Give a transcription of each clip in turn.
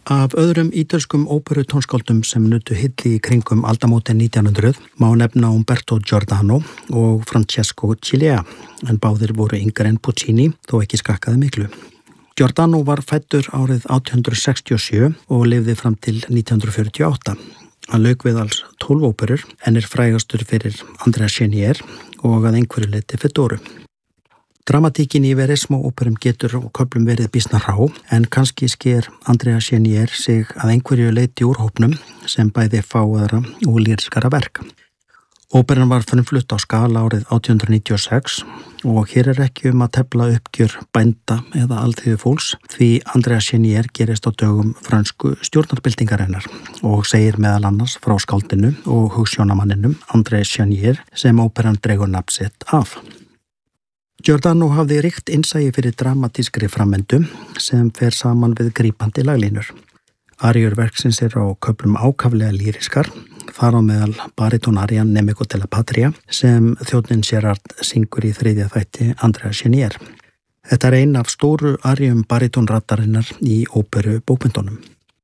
Af öðrum ítölskum óperutónskáldum sem nutu hylli í kringum aldamótin 1900 má nefna Umberto Giordano og Francesco Cilea, en báðir voru yngri en Puccini, þó ekki skakkaði miklu. Giordano var fæddur árið 1867 og lifði fram til 1948. Hann lauk við alls 12 óperur, en frægastur fyrir Andrea Chenier og að einhverju leyti Fedora. Dramatíkin í Verismo-óperum getur og köflum verið býsna rá, en kannski sker Andrea Chenier sig að einhverju leyti úr hópnum sem bæði fáaðra og lýriskara verk. Óperan var frumflutt á skala árið 1896 og hér ekki að tefla uppgjör bænda eða alþýðu fólks, því Andrea Chenier gerist á dögum frönsku stjórnarbyltingarinnar og segir meðal annars frá skáldinu og hugsjónamanninum André Chenier sem óperan dregur nafn sitt af. Giordano hafði ríkt innsæi fyrir dramatískri framvindu sem fer saman við grípandi laglínur. Aríur verksins á köflum ákaflega lýriskar, þar á meðal baritónarian Nemico della Patria sem þjónninn Gerard syngur í 3. þætti Andrea Chenier. Þetta ein af stóru aríum baritónrattarinnar í óperu bókmenntunum.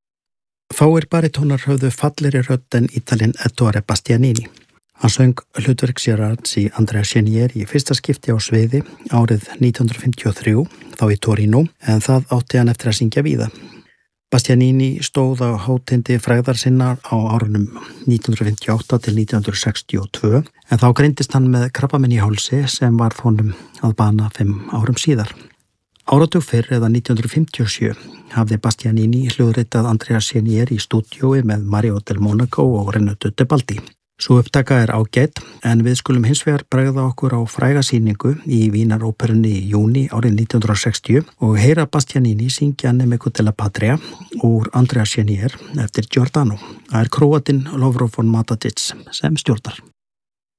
Fáir baritónar höfðu fallegri rödd en Ítalinn Ettore Bastianini. Hann söng hlutverk Gerards í Andrea Chenier í fyrsta skipti á sviði árið 1953, þá í Torino, en það átti hann eftir að syngja víða. Bastianini stóð á hátindi frægðar sinnar á árunum 1958 til 1962, en þá greindist hann með krabbamein í hálsi sem varð honum að bana 5 árum síðar. Áratug fyrr eða 1957 hafði Bastianini hljóðritað Andrea Chenier í stúdíói með Mario del Monaco og Renato Tebaldi. Sú upptaka ágæt, en við skulum hins vegar bregða okkur á fræga sýningu í Vínaróperunni í júní árið 1960 og heyra Bastianini syngja Nemico della Patria úr Andrea Chenier eftir Giordano. Það Króatinn Lovro von Matatic sem stjórnar.